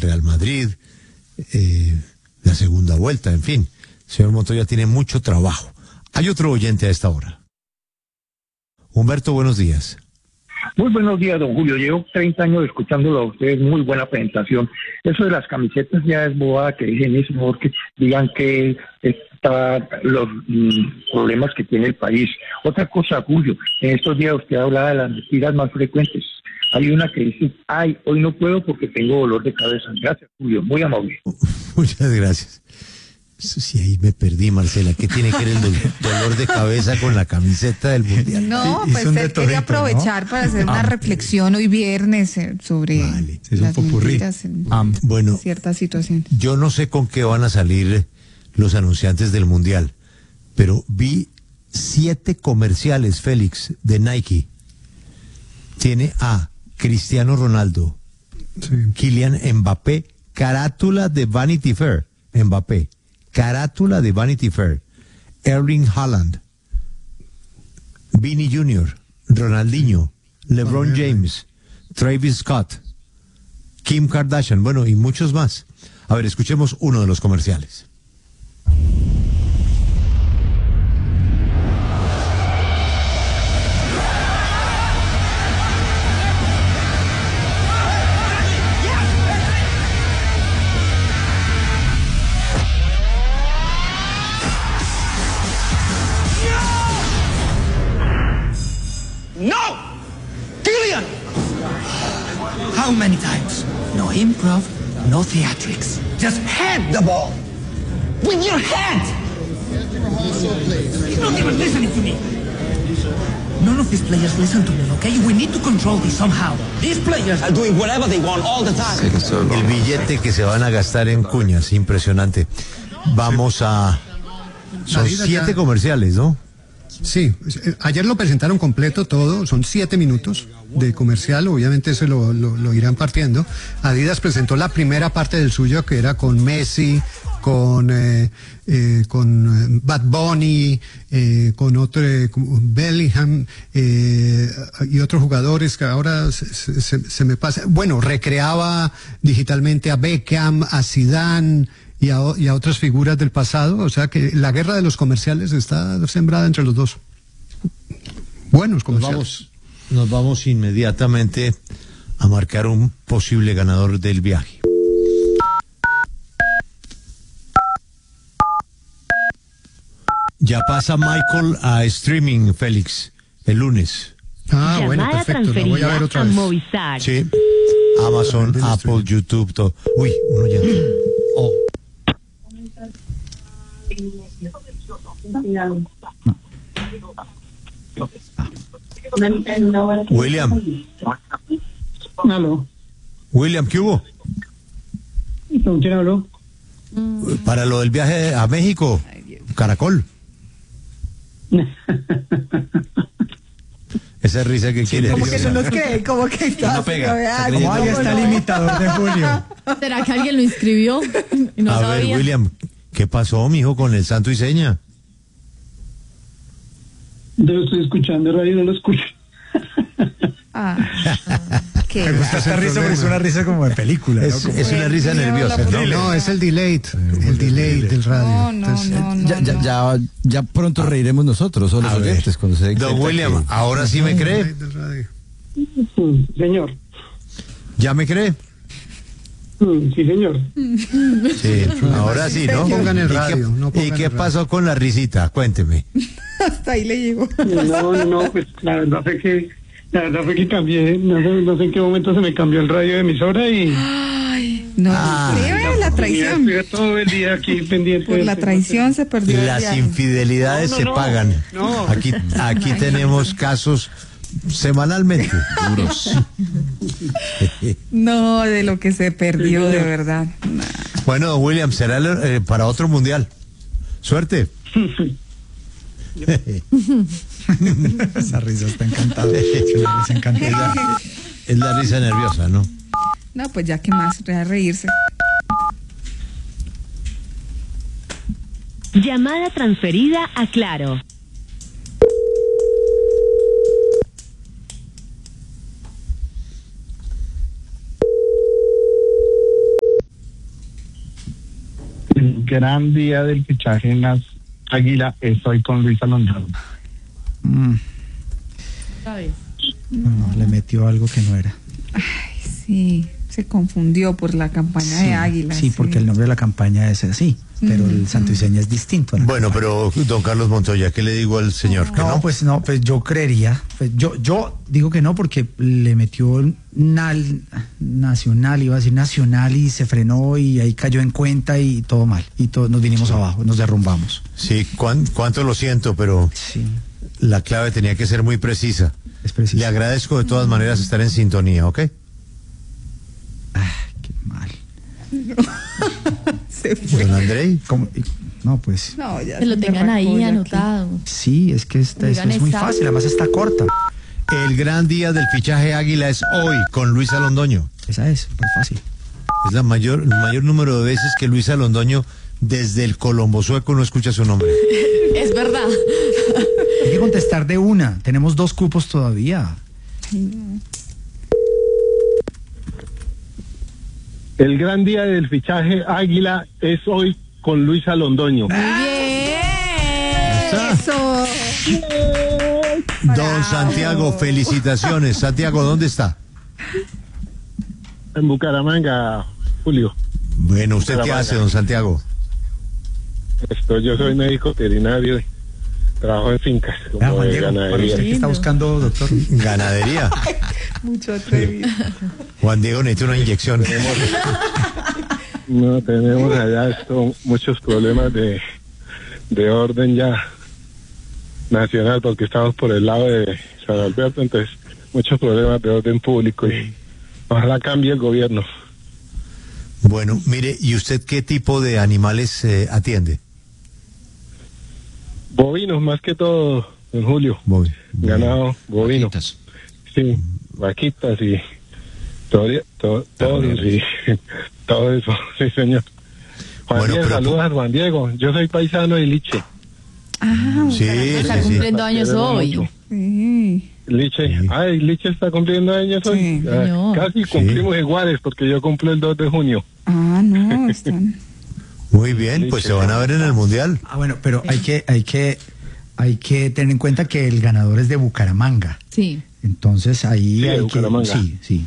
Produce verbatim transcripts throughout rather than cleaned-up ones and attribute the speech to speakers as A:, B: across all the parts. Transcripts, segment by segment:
A: Real Madrid, eh, la segunda vuelta, en fin. El señor Montoya tiene mucho trabajo. Hay otro oyente a esta hora. Humberto, buenos días.
B: Muy buenos días, don Julio. Llevo treinta años escuchándolo a ustedes. Muy buena presentación. Eso de las camisetas ya es bobada que dejen eso, porque digan que está los mm, problemas que tiene el país. Otra cosa, Julio, en estos días usted hablaba de las mentiras más frecuentes. Hay una que dice, ay, hoy no puedo porque tengo dolor de cabeza. Gracias, Julio. Muy amable.
A: Muchas gracias. Eso sí, ahí me perdí, Marcela. ¿Qué tiene que ver el do- dolor de cabeza con la camiseta del Mundial?
C: No,
D: Sí,
C: pues
D: hizo un
C: él
D: detonito,
C: quería aprovechar
D: ¿no?
C: para hacer una
D: Ah,
C: reflexión hoy viernes eh, sobre
A: Vale,
D: es un
C: las
D: popurrí.
C: mentiras en
D: Ah,
A: Bueno,
C: ciertas situaciones.
A: yo no sé con qué van a salir los anunciantes del Mundial, pero vi siete comerciales, Félix, de Nike. Tiene a Cristiano Ronaldo,
D: sí.
A: Kylian Mbappé, carátula de Vanity Fair, Mbappé, carátula de Vanity Fair, Erling Haaland, Vini junior, Ronaldinho, LeBron James, Travis Scott, Kim Kardashian, bueno, y muchos más. A ver, escuchemos uno de los comerciales.
E: No! Kylian! How many times? No improv, no theatrics. Just head the ball. With your head! He's not even listening to me. None of these players listen to me, okay? We need to control this somehow. These players are doing whatever they want all the time.
A: El billete que se van a gastar en cuñas, impresionante. Vamos a... Son
D: Adidas
A: siete
D: ya-
A: comerciales, ¿no?
D: Sí, eh, ayer lo presentaron completo todo, son siete minutos de comercial, obviamente eso lo, lo, lo irán partiendo. Adidas presentó la primera parte del suyo, que era con Messi, con eh, eh, con eh, Bad Bunny, eh, con otro, eh, con Bellingham eh, y otros jugadores que ahora se, se, se me pasa. Bueno, recreaba digitalmente a Beckham, a Zidane y a, y a otras figuras del pasado, o sea que la guerra de los comerciales está sembrada entre los dos. Buenos
A: Nos
D: comerciales.
A: vamos, nos vamos inmediatamente a marcar un posible ganador del viaje. Ya pasa Michael a streaming, Félix, el lunes.
D: Ah, bueno,
F: Llamada
D: perfecto, lo voy a ver
F: transferida
D: otra
F: a
D: vez.
F: Movistar.
A: Sí. Amazon,
D: del
A: Apple,
D: streaming.
A: YouTube, todo. Uy, uno ya. Oh. William,
G: Aló.
A: William, ¿qué hubo?
G: ¿Con quién habló?
A: Para lo del viaje a México, Caracol. Esa risa que quiere.
C: Como que no nos cree, como que está.
H: no pega,
C: Vea,
H: está
C: ¿cómo
D: Ahí
C: no?
D: está el imitador de Julio.
F: ¿Será que alguien lo inscribió y no
A: a
F: sabía?
A: ver, William, ¿qué pasó, mijo, con el santo y seña?
G: Yo lo estoy escuchando, radio no lo escucho.
C: Ah, qué
D: Me gusta esta risa porque es una risa como de película,
A: Es,
D: ¿no? Como-
A: es una risa
C: Dios,
A: nerviosa,
C: la
A: ¿no?
D: No, es el delay, el delay del radio.
C: No, no,
D: Entonces,
C: no, no.
H: Ya, ya,
C: no.
H: ya, ya pronto reiremos nosotros, o los
A: A ver,
H: oyentes, cuando se den
A: Don
H: cuenta
A: William,
H: que-
A: ¿ahora sí me
D: el
A: cree?
D: delay del radio.
G: Mm, señor.
A: ¿Ya me cree?
G: Mm, sí, señor.
A: Sí, ahora sí, ¿no?
D: No pongan el
A: ¿Y qué-
D: radio, no
A: ¿Y
D: pongan
A: qué
D: el radio.
A: pasó con la risita? Cuénteme.
C: Hasta ahí le llegó.
G: No, no, no, pues la verdad fue que, la verdad fue que cambié, no sé, no sé en qué momento se me cambió el radio de emisora y
C: Ay, no,
A: Ah.
C: sí, ve, la traición.
G: estuve todo el día aquí pendiente.
C: Por
G: del
C: la
G: tema.
C: traición se perdió el
A: Las
C: viaje.
A: infidelidades
G: No, no,
A: se
G: no.
A: pagan.
G: No.
A: Aquí, aquí tenemos casos semanalmente.
H: duros.
C: No, de lo que se perdió, de verdad. Nah.
A: Bueno, don William, será eh, para otro mundial. Suerte.
D: Esa risa está encantada. Es una risa
A: Es
D: encantada.
A: la, es la risa nerviosa, ¿no?
C: No, pues ya que más, a reírse.
F: Llamada transferida a Claro.
G: gran día del fichaje en las Águilas es hoy con Luis Alonso.
H: Mm.
F: ¿Sabes?
H: No, no, le metió algo que no era.
C: Ay, sí, se confundió por la campaña
H: Sí,
C: de Águila.
H: sí, porque el nombre de la campaña es así, pero el santuiceño es distinto. a la
A: Bueno,
H: campaña.
A: pero don Carlos Montoya, ¿qué le digo al señor? ¿Que
H: No,
A: no?
H: pues no, pues yo creería, pues yo, yo digo que no porque le metió nal, nacional, iba a decir nacional y se frenó y ahí cayó en cuenta y todo mal, y todos nos vinimos abajo, nos derrumbamos.
A: Sí, cuán- cuánto lo siento, pero
H: Sí,
A: la clave tenía que ser muy precisa.
H: es preciso.
A: Le agradezco de todas maneras estar en sintonía, ¿ok?
H: Ah, qué mal.
C: Se fue.
A: Don Andrei.
H: ¿Cómo? Y- No, pues
C: No, ya
F: Que lo
C: se me
F: tengan ahí
C: arrancó ya aquí.
F: anotado.
H: sí, es que esta, esto
F: Oigan,
H: es muy
F: está-
H: fácil, además está corta.
A: El gran día del fichaje Águila es hoy con Luis Alondoño.
H: Esa es, muy fácil.
A: Es la mayor, el mayor número de veces que Luis Alondoño desde el Colombo Sueco no escucha su nombre.
F: Es verdad.
H: Hay que contestar de una, tenemos dos cupos todavía.
G: El gran día del fichaje Águila es hoy con Luis Alondoño.
C: Eso.
A: Don Santiago, felicitaciones. Santiago, ¿dónde está?
G: En Bucaramanga, Julio.
A: Bueno, ¿usted qué
G: Bucaramanga.
A: hace, don Santiago?
G: Esto, yo soy médico veterinario, trabajo en fincas, como
H: Ah, Juan
G: de
H: Diego, para
G: ganadería.
H: usted que está buscando, doctor.
A: Ganadería.
C: Mucho atrevido.
A: Juan Diego necesita una inyección.
G: No, tenemos allá esto, muchos problemas de, de orden ya nacional, porque estamos por el lado de San Alberto, entonces muchos problemas de orden público y ojalá cambie el gobierno.
A: Bueno, mire, ¿y usted qué tipo de animales eh, atiende?
G: Bovinos, más que todo, en Julio.
A: Voy.
G: Ganado, bovino.
I: Vaquitas.
G: Sí, vaquitas y todo, todo, todo, y, todo eso, sí, señor. Juan
A: Bueno,
G: Diego,
A: pero-
G: saludos a Juan Diego. Yo soy paisano de Liche.
C: Ah,
A: Sí,
F: Está
A: sí, sí.
F: cumpliendo años
G: Queremos
F: hoy.
G: mucho.
C: sí.
G: Liche,
A: Sí.
G: ay, Liche está cumpliendo años hoy.
C: Sí,
G: Ah,
F: señor.
G: casi cumplimos iguales porque yo cumplo el dos de junio.
C: Ah, no, están.
A: Muy bien, pues se van a ver en el Mundial.
H: Ah, bueno, pero hay que, hay que, hay que tener en cuenta que el ganador es de Bucaramanga.
F: Sí.
H: Entonces ahí
G: Sí, de
H: hay que,
G: Bucaramanga.
H: sí, sí,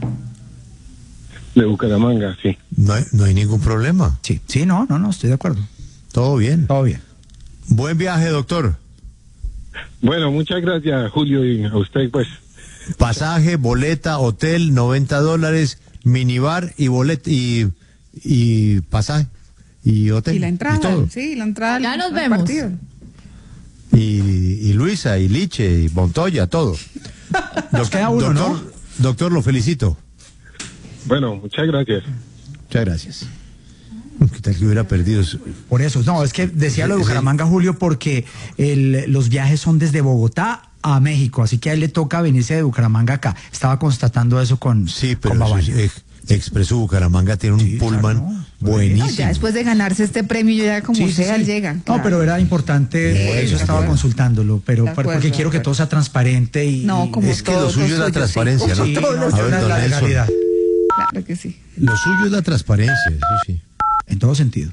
G: De Bucaramanga, sí.
A: No hay, no hay ningún problema.
H: sí, sí, no, no, no, estoy de acuerdo.
A: Todo bien.
H: Todo bien.
A: Buen viaje, doctor.
G: Bueno, muchas gracias, Julio, y a usted, pues.
A: Pasaje, boleta, hotel, noventa dólares, minibar y bolet y, y pasaje y hotel.
C: Y la entrada.
A: y todo.
C: Sí, la entrada.
F: Ya
C: al-
F: nos
C: al
F: vemos.
C: partido.
A: Y, y Luisa, y Liche, y Montoya, todo. Doc-
H: queda uno,
A: doctor,
H: ¿no?
A: doctor, lo felicito.
G: Bueno, muchas gracias.
A: Muchas gracias. ¿Qué tal que hubiera perdido eso?
H: Por eso, no, es que decía lo de Bucaramanga, Julio, porque el, los viajes son desde Bogotá a México, así que a él le toca venirse de Bucaramanga acá. Estaba constatando eso con,
A: Sí,
H: con
A: pero eso
H: Babaña.
A: es- eh, Expreso Bucaramanga tiene un
H: Sí,
A: pullman
H: claro, no.
A: buenísimo.
C: No, ya después de ganarse este premio, ya como
H: Sí, sí,
C: sea,
H: sí.
C: llega.
H: No,
C: claro.
H: pero era importante, por
A: Sí,
H: eso
A: de
H: estaba
A: acuerdo.
H: consultándolo, pero
C: De
H: por-
C: acuerdo,
H: porque
C: de
H: quiero que
C: acuerdo.
H: todo sea transparente y...
C: No, como
A: Es que
C: todo,
A: lo suyo es la
C: sí.
A: transparencia, ¿no?
H: Sí,
C: Todo
H: no,
C: lo
A: A
H: yo
A: ver,
H: la,
A: don
H: la
A: Nelson.
H: legalidad,
C: Claro que sí.
A: Lo suyo es la transparencia, eso sí.
H: en todo sentido.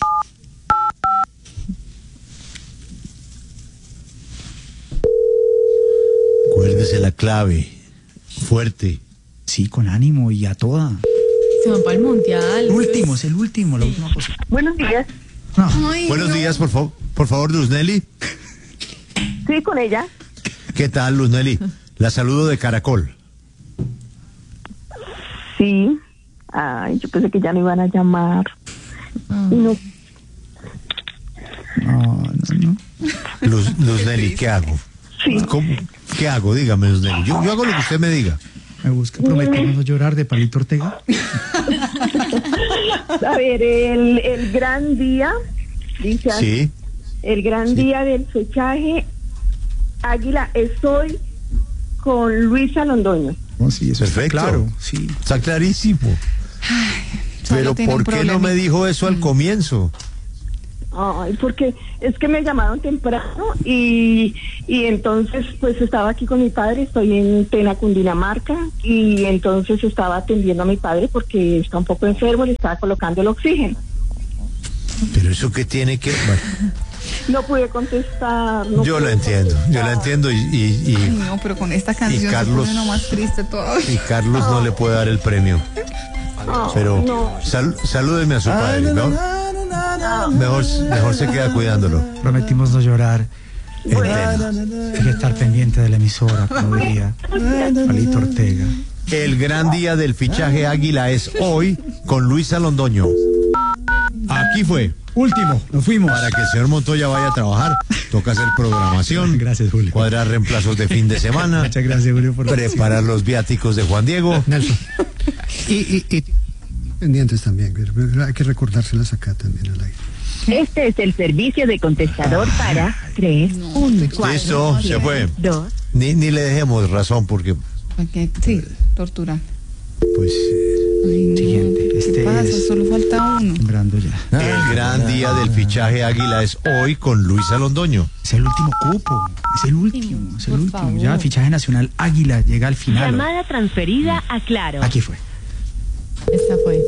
A: Acuérdese la clave. Fuerte.
H: Sí, con ánimo y a toda.
F: Se van para el mundial.
H: El último, es el último, la última cosa.
J: Buenos días.
H: No,
F: Ay,
A: Buenos
F: no.
A: días, por favor, por favor, Luz Nelly.
J: Sí, con ella.
A: ¿Qué tal, Luz Nelly? La saludo de Caracol.
J: Sí. Ay, yo pensé que ya no iban a llamar. Y no,
H: no, no, no.
A: Luz, Luz Nelly, ¿qué hago?
J: sí.
A: ¿Cómo? ¿Qué hago? Dígame, Luz Nelly. Yo, yo hago lo que usted me diga.
H: Me busca prometimos no llorar de Palito Ortega.
J: A ver, el, el gran día, dice así,
A: Sí.
J: el gran
A: Sí.
J: día del fechaje Águila es hoy con Luisa Londoño.
H: No, sí, eso está
A: Perfecto.
H: claro, sí.
A: Está clarísimo.
C: Solo
A: Pero
C: tiene un
A: ¿por qué no
C: problemita.
A: me dijo eso al comienzo?
J: Ay, porque es que me llamaron temprano y, y entonces pues estaba aquí con mi padre, estoy en Tena, Cundinamarca, y entonces estaba atendiendo a mi padre porque está un poco enfermo, le estaba colocando el oxígeno.
A: Pero eso que tiene que... Bueno,
J: No pude contestar. No
A: yo
J: pude
A: la entiendo, yo la
J: contestar.
A: entiendo y, y,
C: Ay,
A: y,
C: no, pero con esta canción
A: Carlos-
C: se pone uno más triste todavía.
A: y Carlos no le puede dar el premio.
J: Ah,
A: Pero
J: no.
A: sal- salúdeme a su padre, ¿no? Mejor, mejor se queda cuidándolo.
H: Prometimos no llorar.
A: En pena.
H: Hay que estar pendiente de la emisora, como diría Palito Ortega.
A: El gran día del fichaje Águila es hoy con Luisa Londoño. Aquí fue.
H: Último, nos fuimos.
A: Para que el señor Montoya vaya a trabajar, toca hacer programación.
H: Gracias, Julio.
A: Cuadrar reemplazos de fin de semana.
H: Muchas gracias, Julio, por
A: Preparar los viáticos de Juan Diego.
D: Nelson. Y, y, y pendientes también, pero hay que recordárselas acá también al aire.
I: Este es el servicio de contestador para tres, uno, cuatro,
A: Listo, se fue.
I: dos.
A: Ni, ni le dejemos razón porque,
C: Porque, sí, tortura.
A: pues,
C: Ay, no,
H: Siguiente,
C: ¿qué
H: este
C: pasa?
H: es-
C: Solo falta uno.
H: Sembrando ya.
A: el gran día del fichaje Águila es hoy con Luisa Londoño.
H: Es el último cupo. Es el último. Es el
C: Por
H: último.
C: favor.
H: Ya, fichaje nacional Águila llega al final.
I: Llamada transferida a Claro.
H: Aquí fue.
F: Esta fue.